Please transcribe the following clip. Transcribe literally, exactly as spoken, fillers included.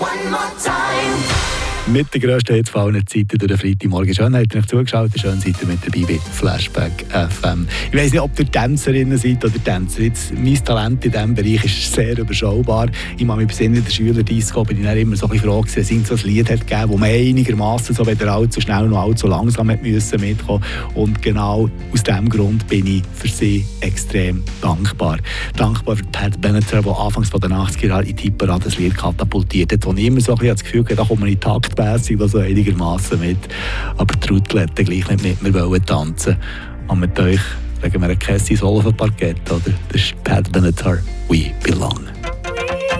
Mit der grössten Hits von allen Zeiten durch den Freitagmorgen. Schön, habt ihr euch zugeschaut. Schön, seid ihr mit dabei bei Flashback F M. Ich weiss nicht, ob ihr Tänzerinnen seid oder Tänzer. Jetzt, mein Talent in diesem Bereich ist sehr überschaubar. Ich kann mich besinnen, in der Schülerdisco bin ich dann immer so ein bisschen froh gewesen, dass es so ein Lied hat gegeben, wo man einigermaßen so weder allzu schnell noch allzu langsam hat müssen mitkommen. Und genau aus diesem Grund bin ich für sie extrem dankbar. Dankbar für Pat Benatar, der anfangs von den achtziger Jahren in die Hitparade das Lied katapultiert hat, wo ich immer so ein bisschen das Gefühl hatte, da kommt man in die Takt so einigermaßen mit. Aber die Trudel hat gleich nicht mit mir wollen tanzen. Und mit euch legen wir eine Käse ins Parkett, oder? Das ist Pat Benatar, We Belong.